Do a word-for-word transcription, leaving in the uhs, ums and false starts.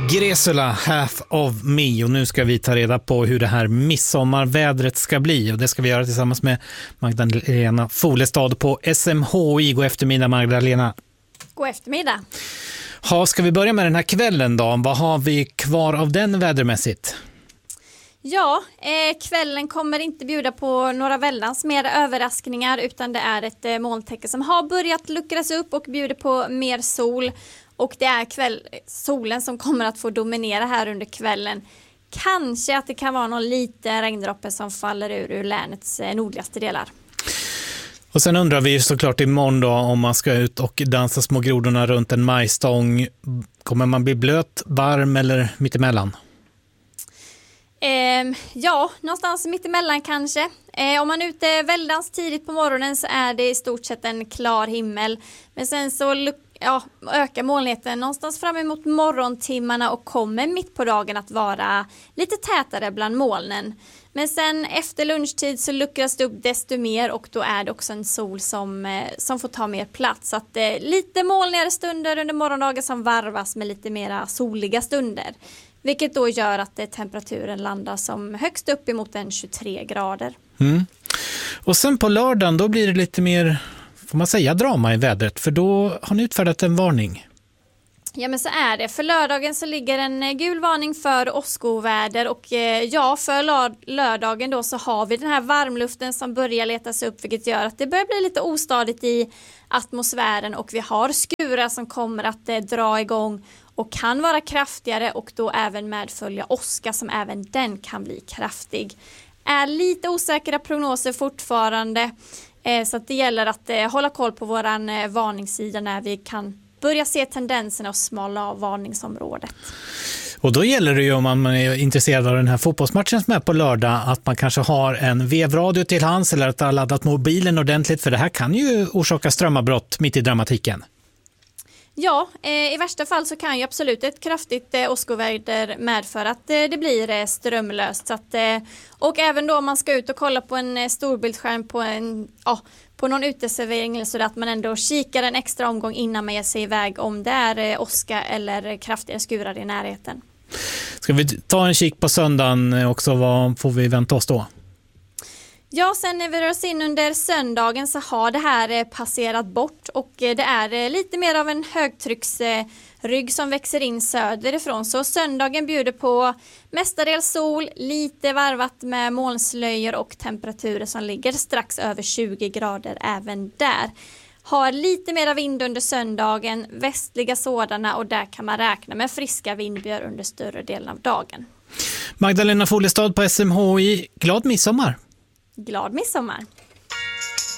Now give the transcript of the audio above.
Gresula, Half of Me, och nu ska vi ta reda på hur det här midsommarvädret ska bli, och det ska vi göra tillsammans med Magdalena Folestad på S M H I. God eftermiddag, Magdalena. God eftermiddag. Ha, ska vi börja med den här kvällen då? Vad har vi kvar av den vädermässigt? Ja, eh, kvällen kommer inte bjuda på några väldans mer överraskningar, utan det är ett eh, molntäcke som har börjat luckras upp och bjuder på mer sol. Och det är kväll, solen som kommer att få dominera här under kvällen. Kanske att det kan vara någon liten regndroppe som faller ur, ur länets eh, nordligaste delar. Och sen undrar vi såklart imorgon då, om man ska ut och dansa små grodorna runt en majstång. Kommer man bli blöt, varm eller mittemellan? Eh, ja, någonstans mittemellan kanske. Eh, om man är ute väldans tidigt på morgonen så är det i stort sett en klar himmel. Men sen så ja, ökar molnigheten någonstans fram emot morgontimmarna och kommer mitt på dagen att vara lite tätare bland molnen. Men sen efter lunchtid så luckras det upp desto mer, och då är det också en sol som, eh, som får ta mer plats. Så att eh, lite molnigare stunder under morgondagen som varvas med lite mera soliga stunder. Vilket då gör att eh, temperaturen landar som högst upp emot en tjugotre grader. Mm. Och sen på lördagen då blir det lite mer, får man säga, drama i vädret, för då har ni utfärdat en varning. Ja, men så är det. För lördagen så ligger en gul varning för åskoväder, och eh, ja, för lör- lördagen då så har vi den här varmluften som börjar letas upp, vilket gör att det börjar bli lite ostadigt i atmosfären, och vi har skurar som kommer att eh, dra igång och kan vara kraftigare, och då även medfölja åska som även den kan bli kraftig. Är lite osäkra prognoser fortfarande, eh, så att det gäller att eh, hålla koll på våran eh, varningssida när vi kan börja se tendenserna och smala av varningsområdet. Och då gäller det ju, om man är intresserad av den här fotbollsmatchen som är på lördag, att man kanske har en vevradio till hands eller att ha laddat mobilen ordentligt, för det här kan ju orsaka strömavbrott mitt i dramatiken. Ja, eh, i värsta fall så kan ju absolut ett kraftigt eh, åskoväder medföra att eh, det blir eh, strömlöst. Så att, eh, och även då om man ska ut och kolla på en eh, storbildsskärm på, en, ja, på någon uteservering eller så, att man ändå kikar en extra omgång innan man ger sig iväg om det är eh, åska eller eh, kraftiga skurar i närheten. Ska vi ta en kik på söndagen också? Vad får vi vänta oss då? Ja, sen när vi rör oss in under söndagen så har det här passerat bort, och det är lite mer av en högtrycksrygg som växer in söderifrån. Så söndagen bjuder på mestadels sol, lite varvat med molnslöjor och temperaturer som ligger strax över tjugo grader även där. Har lite mer vind under söndagen, västliga sådana, och där kan man räkna med friska vindbyar under större delen av dagen. Magdalena Folestad på S M H I, glad midsommar! Glad midsommar!